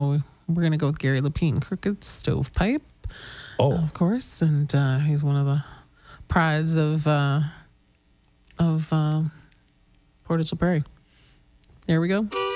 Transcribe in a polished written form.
we're going to go with Gary Lapine, Crooked Stovepipe, of course. And he's one of the prides of Portage la Prairie. There we go.